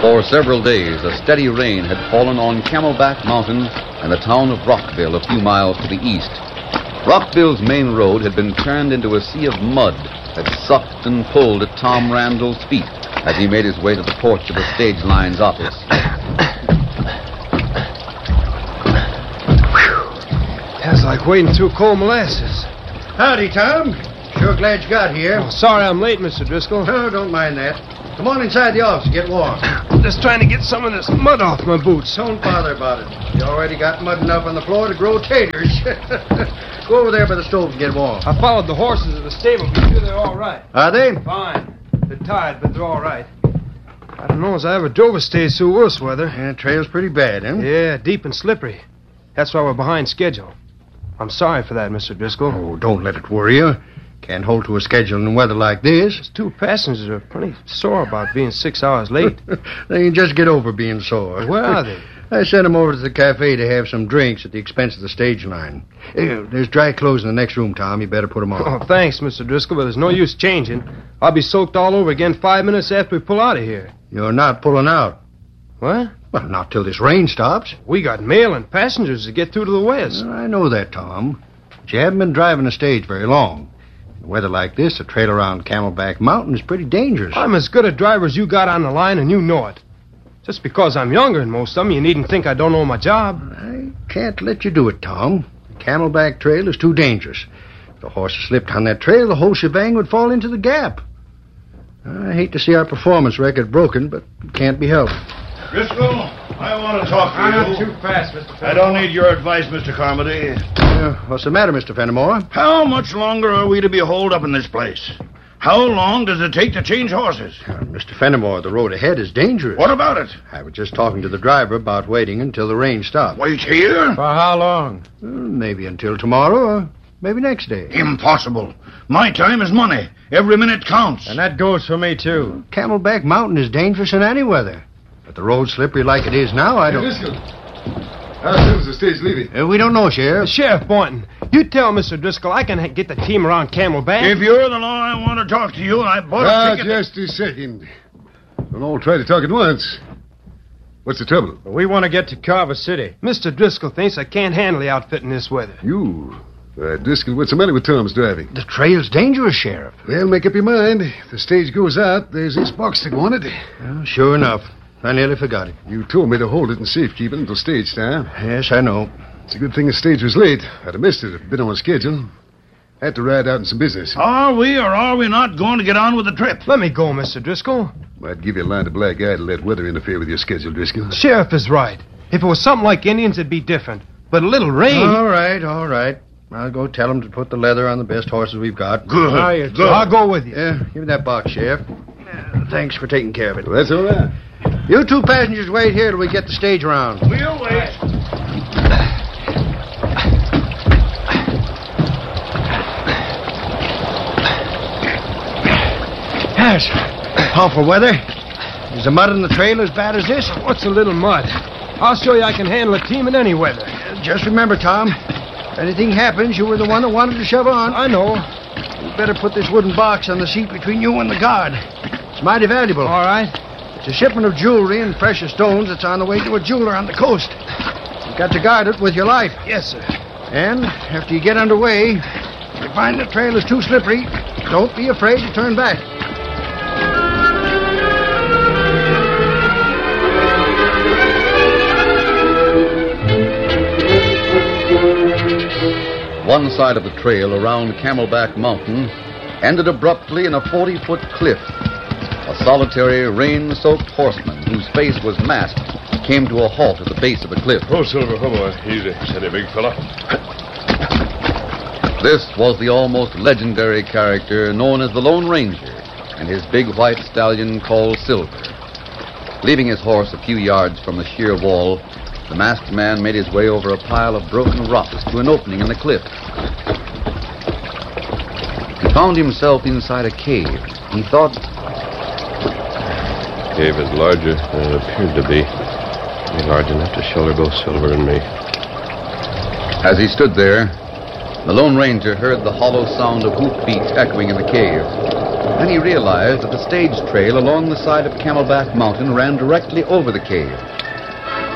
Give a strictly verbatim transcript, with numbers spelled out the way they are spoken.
For several days, a steady rain had fallen on Camelback Mountain and the town of Rockville a few miles to the east. Rockville's main road had been turned into a sea of mud that sucked and pulled at Tom Randall's feet as he made his way to the porch of the stage line's office. That's like wading through cold molasses. Howdy, Tom. Sure glad you got here. Oh, sorry I'm late, Mister Driscoll. Oh, don't mind that. Come on inside the office and get warm. Just trying to get some of this mud off my boots. Don't bother about it. You already got mud enough on the floor to grow taters. Go over there by the stove and get warm. I followed the horses at the stable. Be sure they're all right. Are they? Fine. They're tired, but they're all right. I don't know as I ever drove a stage through worse weather. Yeah, trail's pretty bad, huh? Yeah, deep and slippery. That's why we're behind schedule. I'm sorry for that, Mister Driscoll. Oh, don't let it worry you. Can't hold to a schedule in weather like this. Those two passengers are pretty sore about being six hours late. They can just get over being sore. Where are they? I sent them over to the cafe to have some drinks at the expense of the stage line. Uh, there's dry clothes in the next room, Tom. You better put them on. Oh, thanks, Mister Driscoll, but there's no use changing. I'll be soaked all over again five minutes after we pull out of here. You're not pulling out. What? Well, not till this rain stops. We got mail and passengers to get through to the west. Well, I know that, Tom. But you haven't been driving a stage very long. In weather like this, a trail around Camelback Mountain is pretty dangerous. I'm as good a driver as you got on the line, and you know it. Just because I'm younger than most of them, you needn't think I don't know my job. I can't let you do it, Tom. The Camelback Trail is too dangerous. If the horses slipped on that trail, the whole shebang would fall into the gap. I hate to see our performance record broken, but it can't be helped. Driscoll, I want to talk to I'm you. not too fast, Mister Fenimore. I don't need your advice, Mister Carmody. Uh, what's the matter, Mister Fenimore? How much longer are we to be holed up in this place? How long does it take to change horses? Uh, Mister Fenimore, the road ahead is dangerous. What about it? I was just talking to the driver about waiting until the rain stopped. Wait here? For how long? Uh, maybe until tomorrow, or maybe next day. Impossible. My time is money. Every minute counts. And that goes for me, too. Camelback Mountain is dangerous in any weather. But the road's slippery like it is now, I don't... Driscoll, how soon is the stage leaving? Uh, we don't know, Sheriff. Sheriff Boynton, you tell Mister Driscoll I can ha- get the team around Camelback. If you're the law, I want to talk to you, and I bought Ah, a ticket. just a second. Don't all try to talk at once. What's the trouble? We want to get to Carver City. Mister Driscoll thinks I can't handle the outfit in this weather. You. Uh, Driscoll, what's the matter with Tom's driving? The trail's dangerous, Sheriff. Well, make up your mind. If the stage goes out, there's this box to go on it. Well, sure enough. I nearly forgot it. You told me to hold it in safekeeping until stage time. Yes, I know. It's a good thing the stage was late. I'd have missed it if it'd been on schedule. I had to ride out in some business. Are we or are we not going to get on with the trip? Let me go, Mister Driscoll. I'd give you a line to black eye to let weather interfere with your schedule, Driscoll. Sheriff is right. If it was something like Indians, it'd be different. But a little rain... All right, all right. I'll go tell them to put the leather on the best horses we've got. Good. How you, Good. I'll go with you. Yeah, give me that box, Sheriff. Uh, thanks for taking care of it. Well, that's all right. You two passengers wait here till we get the stage around. We'll wait. Yes. Awful weather. Is the mud in the trail as bad as this? What's a little mud? I'll show you I can handle a team in any weather. Just remember, Tom, if anything happens, you were the one that wanted to shove on. I know. You better put this wooden box on the seat between you and the guard. It's mighty valuable. All right. It's a shipment of jewelry and precious stones that's on the way to a jeweler on the coast. You've got to guard it with your life. Yes, sir. And after you get underway, if you find the trail is too slippery, don't be afraid to turn back. One side of the trail around Camelback Mountain ended abruptly in a forty-foot cliff. A solitary, rain-soaked horseman whose face was masked came to a halt at the base of the cliff. Oh, Silver, oh, boy. Easy, steady, big fella. This was the almost legendary character known as the Lone Ranger and his big white stallion called Silver. Leaving his horse a few yards from the sheer wall, the masked man made his way over a pile of broken rocks to an opening in the cliff. He found himself inside a cave. He thought, Cave is larger than it appeared to be. Be large enough to shelter both Silver and me. as he stood there, The Lone Ranger heard the hollow sound of hoofbeats echoing in the cave. Then he realized that the stage trail along the side of Camelback Mountain ran directly over the cave.